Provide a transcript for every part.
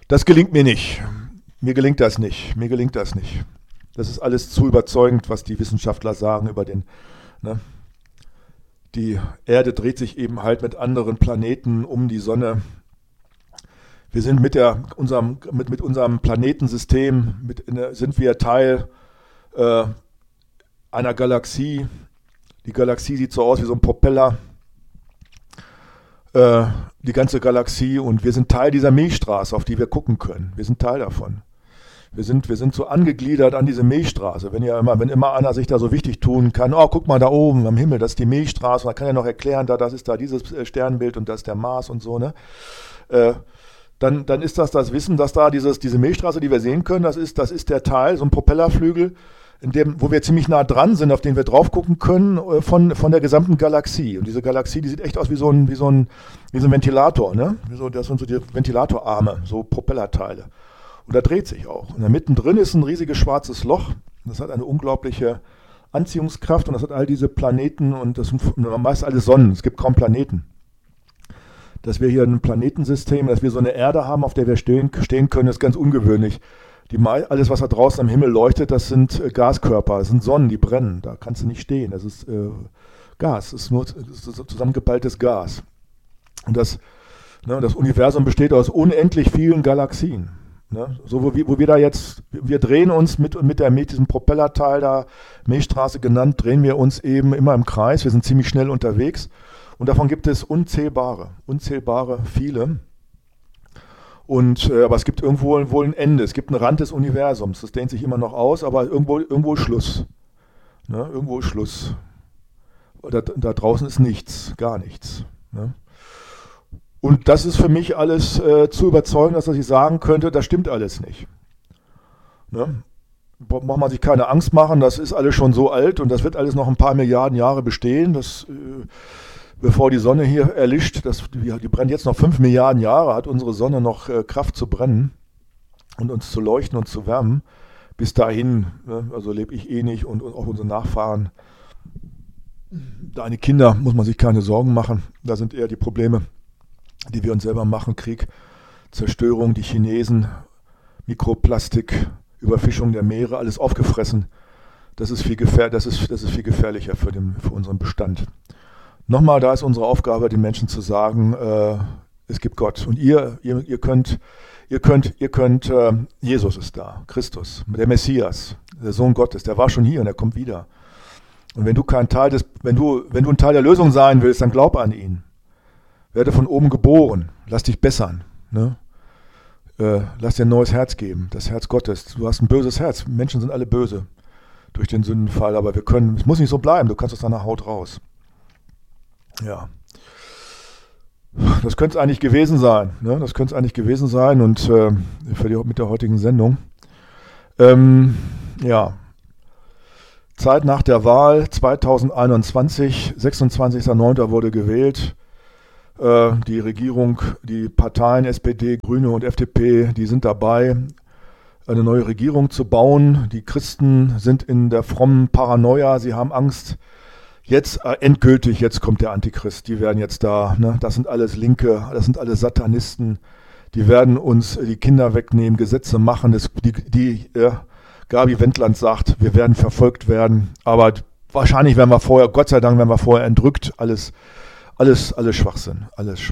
Das gelingt mir nicht. Mir gelingt das nicht. Das ist alles zu überzeugend, was die Wissenschaftler sagen über den, ne? Die Erde dreht sich eben halt mit anderen Planeten um die Sonne. Wir sind mit unserem Planetensystem, sind wir Teil einer Galaxie. Die Galaxie sieht so aus wie so ein Propeller. Die ganze Galaxie, und wir sind Teil dieser Milchstraße, auf die wir gucken können. Wir sind Teil davon. Wir sind so angegliedert an diese Milchstraße. Wenn immer einer sich da so wichtig tun kann, oh, guck mal da oben am Himmel, das ist die Milchstraße, man kann ja noch erklären, das ist da dieses Sternbild und das ist der Mars und so, ne? Dann ist das Wissen, dass da diese Milchstraße, die wir sehen können, das ist der Teil, so ein Propellerflügel, wo wir ziemlich nah dran sind, auf den wir drauf gucken können, von der gesamten Galaxie. Und diese Galaxie, die sieht echt aus wie so ein Ventilator, ne? Das sind so die Ventilatorarme, so Propellerteile. Und da dreht sich auch. Und da mittendrin ist ein riesiges schwarzes Loch. Das hat eine unglaubliche Anziehungskraft und das hat all diese Planeten und das sind meist alle Sonnen. Es gibt kaum Planeten. Dass wir hier ein Planetensystem, dass wir so eine Erde haben, auf der wir stehen können, ist ganz ungewöhnlich. Alles, was da draußen am Himmel leuchtet, das sind Gaskörper, das sind Sonnen, die brennen. Da kannst du nicht stehen. Das ist Gas, das ist zusammengeballtes Gas. Und das Universum besteht aus unendlich vielen Galaxien. Ne? So wo wir da jetzt, wir drehen uns mit diesem Propellerteil da, Milchstraße genannt, drehen wir uns eben immer im Kreis. Wir sind ziemlich schnell unterwegs und davon gibt es unzählbare viele. Aber es gibt irgendwo wohl ein Ende, es gibt einen Rand des Universums, das dehnt sich immer noch aus, aber irgendwo ist Schluss. Ne? Irgendwo ist Schluss. Da draußen ist nichts, gar nichts. Ne? Und das ist für mich alles zu überzeugend, dass ich sagen könnte, das stimmt alles nicht. Ne? Braucht man sich keine Angst machen, das ist alles schon so alt und das wird alles noch ein paar Milliarden Jahre bestehen. Bevor die Sonne hier erlischt, die brennt jetzt noch 5 Milliarden Jahre, hat unsere Sonne noch Kraft zu brennen und uns zu leuchten und zu wärmen. Bis dahin, ne, also lebe ich eh nicht und auch unsere Nachfahren. Deine Kinder, muss man sich keine Sorgen machen, da sind eher die Probleme, die wir uns selber machen, Krieg, Zerstörung, die Chinesen, Mikroplastik, Überfischung der Meere, alles aufgefressen. Das ist viel gefährlicher für unseren Bestand. Nochmal, da ist unsere Aufgabe, den Menschen zu sagen, es gibt Gott. Und ihr könnt, Jesus ist da, Christus, der Messias, der Sohn Gottes, der war schon hier und er kommt wieder. Und wenn du ein Teil der Lösung sein willst, dann glaub an ihn. Werde von oben geboren, lass dich bessern. Ne? Lass dir ein neues Herz geben, das Herz Gottes. Du hast ein böses Herz, Menschen sind alle böse durch den Sündenfall, aber es muss nicht so bleiben, du kannst aus deiner Haut raus. Ja, das könnte es eigentlich gewesen sein. Ne? Das könnte es eigentlich gewesen sein und mit der heutigen Sendung. Ja, Zeit nach der Wahl 2021, 26.09. wurde gewählt. Die Regierung, die Parteien SPD, Grüne und FDP, die sind dabei, eine neue Regierung zu bauen. Die Christen sind in der frommen Paranoia, sie haben Angst. Jetzt endgültig, kommt der Antichrist, die werden jetzt da, ne? Das sind alles Linke, das sind alles Satanisten, die werden uns die Kinder wegnehmen, Gesetze machen, Gabi Wendland sagt, wir werden verfolgt werden, aber wahrscheinlich Gott sei Dank werden wir vorher entrückt, alles Schwachsinn.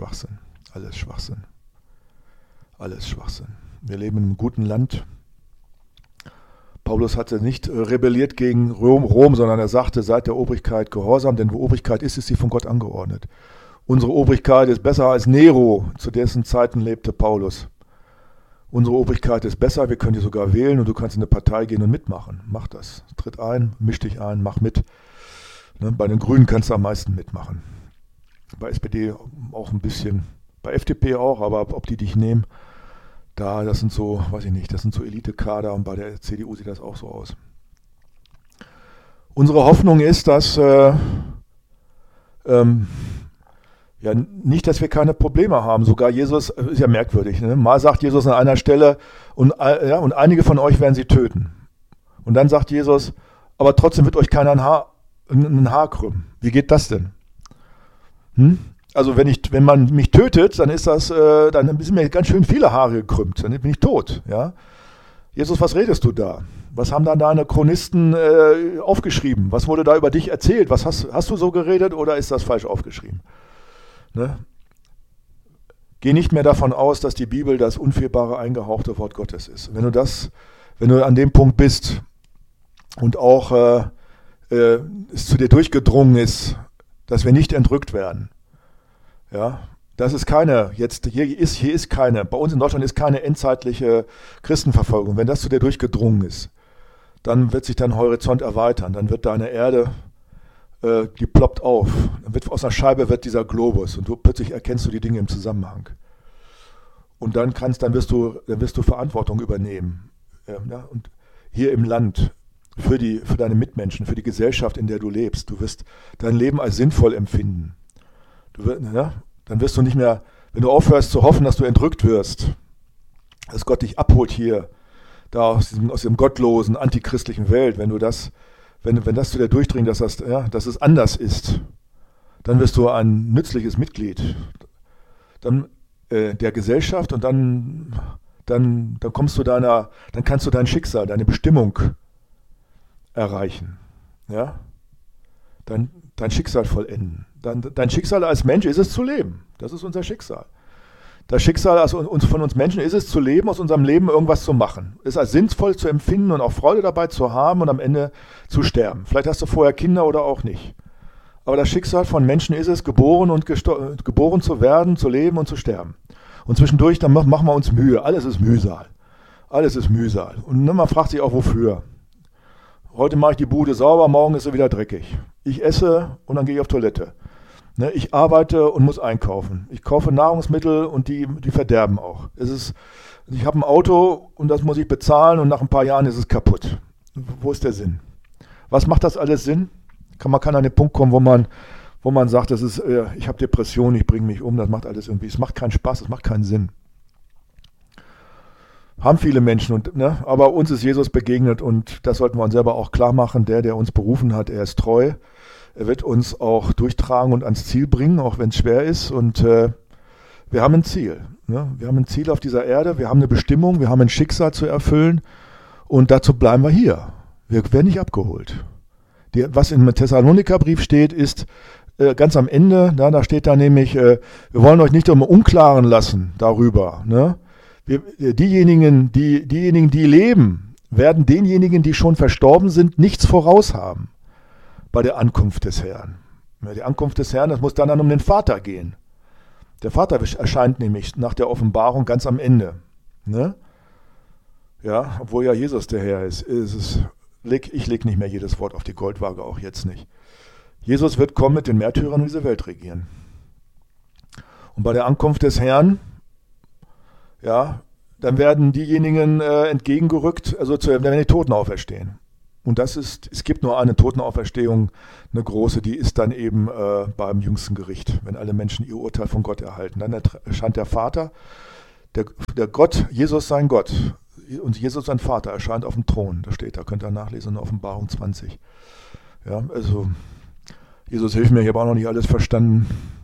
Wir leben in einem guten Land. Paulus hatte nicht rebelliert gegen Rom, sondern er sagte, seid der Obrigkeit gehorsam, denn wo Obrigkeit ist sie von Gott angeordnet. Unsere Obrigkeit ist besser als Nero, zu dessen Zeiten lebte Paulus. Unsere Obrigkeit ist besser, wir können die sogar wählen und du kannst in eine Partei gehen und mitmachen. Mach das. Tritt ein, misch dich ein, mach mit. Ne? Bei den Grünen kannst du am meisten mitmachen. Bei SPD auch ein bisschen, bei FDP auch, aber ob die dich nehmen, das sind so, weiß ich nicht, das sind so Elitekader und bei der CDU sieht das auch so aus. Unsere Hoffnung ist, dass nicht, dass wir keine Probleme haben. Sogar Jesus, ist ja merkwürdig, ne? Mal sagt Jesus an einer Stelle, und einige von euch werden sie töten. Und dann sagt Jesus, aber trotzdem wird euch keiner ein Haar krümmen. Wie geht das denn? Also wenn man mich tötet, dann dann sind mir ganz schön viele Haare gekrümmt, dann bin ich tot. Ja? Jesus, was redest du da? Was haben dann deine Chronisten aufgeschrieben? Was wurde da über dich erzählt? Hast du so geredet oder ist das falsch aufgeschrieben? Ne? Geh nicht mehr davon aus, dass die Bibel das unfehlbare, eingehauchte Wort Gottes ist. Wenn du an dem Punkt bist und auch es zu dir durchgedrungen ist, dass wir nicht entrückt werden, ja, das ist hier ist keine, bei uns in Deutschland ist keine endzeitliche Christenverfolgung. Wenn das zu dir durchgedrungen ist, dann wird sich dein Horizont erweitern, dann wird deine Erde, die ploppt auf, aus einer Scheibe wird dieser Globus und plötzlich erkennst du die Dinge im Zusammenhang. Und dann wirst du Verantwortung übernehmen. Ja, und hier im Land, für deine Mitmenschen, für die Gesellschaft, in der du lebst. Du wirst dein Leben als sinnvoll empfinden. Dann wirst du nicht mehr, wenn du aufhörst zu hoffen, dass du entrückt wirst, dass Gott dich abholt hier, da aus dem gottlosen, antichristlichen Welt, wenn das zu dir durchdringt, dass es anders ist, dann wirst du ein nützliches Mitglied der Gesellschaft und dann kannst du dein Schicksal, deine Bestimmung erreichen. Ja? Dein Schicksal vollenden. Dein Schicksal als Mensch ist es zu leben. Das ist unser Schicksal. Das Schicksal von uns Menschen ist es zu leben, aus unserem Leben irgendwas zu machen. Es als sinnvoll zu empfinden und auch Freude dabei zu haben und am Ende zu sterben. Vielleicht hast du vorher Kinder oder auch nicht. Aber das Schicksal von Menschen ist es, geboren zu werden, zu leben und zu sterben. Und zwischendurch, dann machen wir uns Mühe. Alles ist Mühsal. Alles ist Mühsal. Und man fragt sich auch, wofür. Heute mache ich die Bude sauber, morgen ist sie wieder dreckig. Ich esse und dann gehe ich auf Toilette. Ne, ich arbeite und muss einkaufen. Ich kaufe Nahrungsmittel und die verderben auch. Ich habe ein Auto und das muss ich bezahlen und nach ein paar Jahren ist es kaputt. Wo ist der Sinn? Was macht das alles Sinn? Man kann an den Punkt kommen, wo man sagt, ich habe Depressionen, ich bringe mich um, das macht alles irgendwie, es macht keinen Spaß, es macht keinen Sinn. Haben viele Menschen, aber uns ist Jesus begegnet und das sollten wir uns selber auch klar machen. Der uns berufen hat, er ist treu. Er wird uns auch durchtragen und ans Ziel bringen, auch wenn es schwer ist. Und wir haben ein Ziel. Ne? Wir haben ein Ziel auf dieser Erde, wir haben eine Bestimmung, wir haben ein Schicksal zu erfüllen und dazu bleiben wir hier. Wir werden nicht abgeholt. Was im Thessalonikerbrief steht, ist ganz am Ende, da steht da nämlich, wir wollen euch nicht im Unklaren lassen darüber. Ne? Diejenigen, die leben, werden denjenigen, die schon verstorben sind, nichts voraus haben bei der Ankunft des Herrn. Die Ankunft des Herrn, das muss dann um den Vater gehen. Der Vater erscheint nämlich nach der Offenbarung ganz am Ende. Ne? Ja, obwohl ja Jesus der Herr ist. Ich lege nicht mehr jedes Wort auf die Goldwaage, auch jetzt nicht. Jesus wird kommen mit den Märtyrern und diese Welt regieren. Und bei der Ankunft des Herrn, ja, dann werden diejenigen entgegengerückt, dann werden die Toten auferstehen. Und es gibt nur eine Totenauferstehung, eine große, die ist dann eben beim jüngsten Gericht, wenn alle Menschen ihr Urteil von Gott erhalten. Dann erscheint der Vater, der Gott, Jesus sein Gott und Jesus sein Vater erscheint auf dem Thron. Da könnt ihr nachlesen in Offenbarung 20. Ja, also Jesus, hilf mir, ich habe auch noch nicht alles verstanden.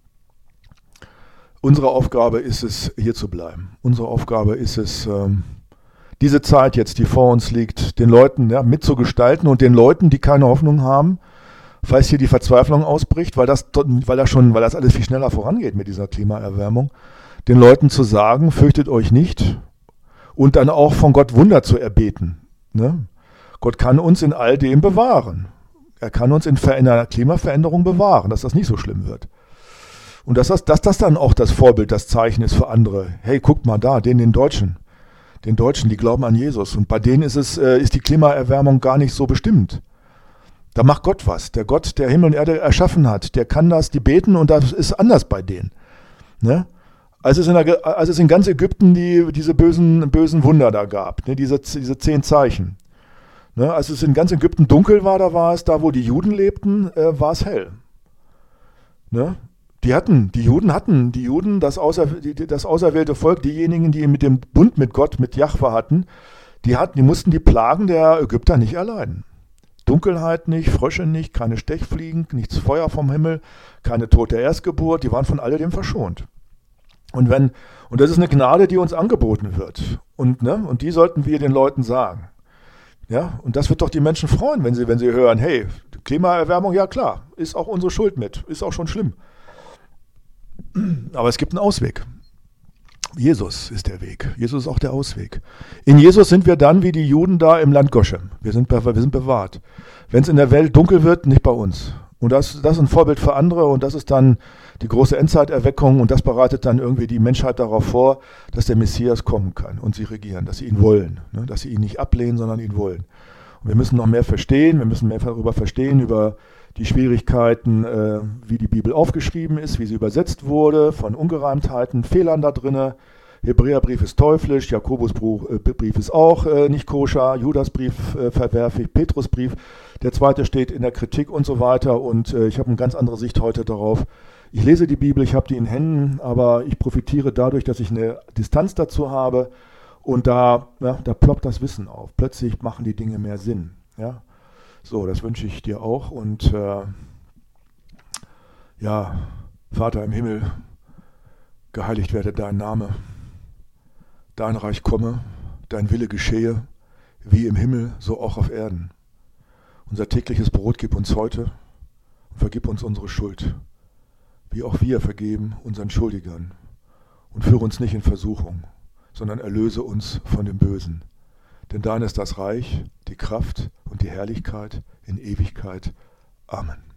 Unsere Aufgabe ist es, hier zu bleiben. Unsere Aufgabe ist es, diese Zeit jetzt, die vor uns liegt, den Leuten mitzugestalten und den Leuten, die keine Hoffnung haben, falls hier die Verzweiflung ausbricht, weil das alles viel schneller vorangeht mit dieser Klimaerwärmung, den Leuten zu sagen, fürchtet euch nicht und dann auch von Gott Wunder zu erbeten. Ne? Gott kann uns in all dem bewahren. Er kann uns in einer Klimaveränderung bewahren, dass das nicht so schlimm wird. Und dass das dann auch das Vorbild, das Zeichen ist für andere. Hey, guckt mal da, den Deutschen, die glauben an Jesus. Und bei denen ist die Klimaerwärmung gar nicht so bestimmt. Da macht Gott was. Der Gott, der Himmel und Erde erschaffen hat, der kann die beten und das ist anders bei denen. Ne? Als es in ganz Ägypten diese bösen Wunder da gab, ne? diese 10 Zeichen. Ne? Als es in ganz Ägypten dunkel war, da wo die Juden lebten, war es hell. Ne? Die Juden, das auserwählte Volk, diejenigen, die mit dem Bund mit Gott, mit Jahwe hatten, die mussten die Plagen der Ägypter nicht erleiden. Dunkelheit nicht, Frösche nicht, keine Stechfliegen, nichts Feuer vom Himmel, keine Tod der Erstgeburt, die waren von alledem verschont. Und das ist eine Gnade, die uns angeboten wird. Und die sollten wir den Leuten sagen. Ja, und das wird doch die Menschen freuen, wenn sie hören, hey, Klimaerwärmung, ja klar, ist auch unsere Schuld mit, ist auch schon schlimm. Aber es gibt einen Ausweg. Jesus ist der Weg. Jesus ist auch der Ausweg. In Jesus sind wir dann wie die Juden da im Land Goshen. Wir sind bewahrt. Wenn es in der Welt dunkel wird, nicht bei uns. Und das ist ein Vorbild für andere und das ist dann die große Endzeiterweckung und das bereitet dann irgendwie die Menschheit darauf vor, dass der Messias kommen kann und sie regieren, dass sie ihn wollen, dass sie ihn nicht ablehnen, sondern ihn wollen. Und wir müssen noch mehr verstehen, wir müssen mehr darüber verstehen, über die Schwierigkeiten, wie die Bibel aufgeschrieben ist, wie sie übersetzt wurde, von Ungereimtheiten, Fehlern da drinne. Hebräerbrief ist teuflisch, Jakobusbrief ist auch nicht koscher, Judasbrief verwerflich, Petrusbrief, der zweite steht in der Kritik und so weiter. Und ich habe eine ganz andere Sicht heute darauf. Ich lese die Bibel, ich habe die in Händen, aber ich profitiere dadurch, dass ich eine Distanz dazu habe und da ploppt das Wissen auf. Plötzlich machen die Dinge mehr Sinn. Ja? So, das wünsche ich dir auch und Vater im Himmel, geheiligt werde dein Name, dein Reich komme, dein Wille geschehe, wie im Himmel, so auch auf Erden. Unser tägliches Brot gib uns heute und vergib uns unsere Schuld, wie auch wir vergeben unseren Schuldigern. Und führe uns nicht in Versuchung, sondern erlöse uns von dem Bösen. Denn dein ist das Reich, die Kraft und die Herrlichkeit in Ewigkeit. Amen.